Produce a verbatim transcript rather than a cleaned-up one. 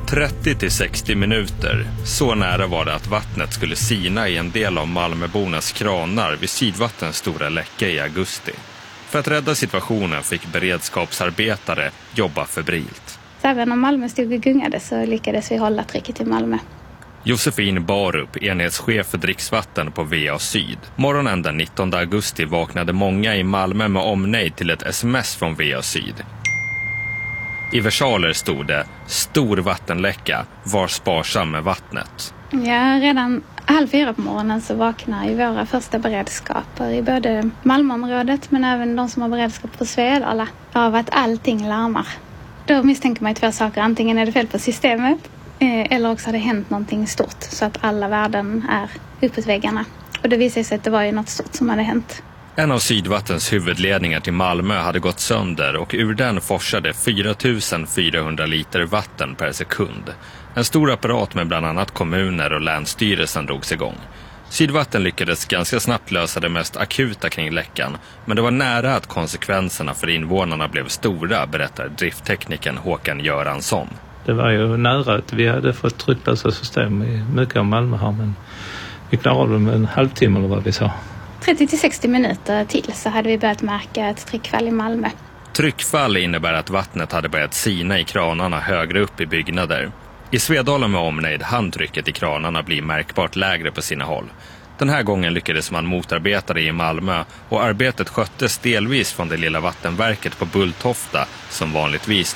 trettio till sextio minuter, så nära var det att vattnet skulle sina i en del av Malmöbornas kranar vid Sydvattens stora läcka i augusti. För att rädda situationen fick beredskapsarbetare jobba febrilt. Även om Malmö stod och gungade så lyckades vi hålla trycket i Malmö. Josefin Barup, enhetschef för dricksvatten på V A Syd. Morgonen den nittonde augusti vaknade många i Malmö med omnejd till ett sms från V A Syd. I versaler stod det: stor vattenläcka, var sparsam med vattnet. Ja, redan halv fyra på morgonen så vaknar ju våra första beredskaper i både Malmöområdet men även de som har beredskap på Svedala av att allting larmar. Då misstänker man ju två saker. Antingen är det fel på systemet eh, eller också har det hänt någonting stort så att alla värden är uppåt väggarna. Och det visade sig att det var ju något stort som hade hänt. En av Sydvattens huvudledningar till Malmö hade gått sönder och ur den forsade fyra tusen fyrahundra liter vatten per sekund. En stor apparat med bland annat kommuner och länsstyrelsen drogs igång. Sydvatten lyckades ganska snabbt lösa det mest akuta kring läckan, men det var nära att konsekvenserna för invånarna blev stora, berättar driftteknikern Håkan Göransson. Det var ju nära att vi hade fått trycklösa system i mycket av Malmö här, men vi klarade det med en halvtimme eller vad vi sa. trettio till sextio minuter till så hade vi börjat märka ett tryckfall i Malmö. Tryckfall innebär att vattnet hade börjat sina i kranarna högre upp i byggnader. I Svedala med omnejd hann trycket i kranarna bli märkbart lägre på sina håll. Den här gången lyckades man motarbeta det i Malmö och arbetet sköttes delvis från det lilla vattenverket på Bulltofta som vanligtvis